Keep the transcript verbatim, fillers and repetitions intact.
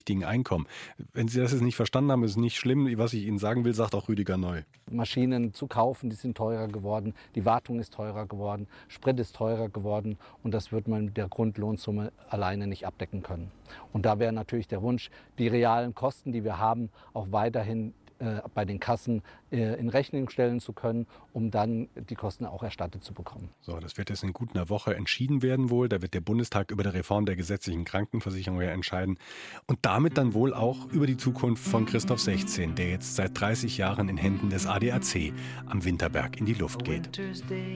richtigen Einkommen. Wenn Sie das jetzt nicht verstanden haben, ist es nicht schlimm. Was ich Ihnen sagen will, sagt auch Rüdiger Neu. Maschinen zu kaufen, die sind teurer geworden, die Wartung ist teurer geworden, Sprit ist teurer geworden und das wird man mit der Grundlohnsumme alleine nicht abdecken können. Und da wäre natürlich der Wunsch, die realen Kosten, die wir haben, auch weiterhin äh, bei den Kassen äh, in Rechnung stellen zu können, um dann die Kosten auch erstattet zu bekommen. So, das wird jetzt in gut einer Woche entschieden werden wohl. Da wird der Bundestag über die Reform der gesetzlichen Krankenversicherung ja entscheiden. Und damit dann wohl auch über die Zukunft von Christoph sechzehn, der jetzt seit dreißig Jahren in Händen des A D A C am Winterberg in die Luft geht.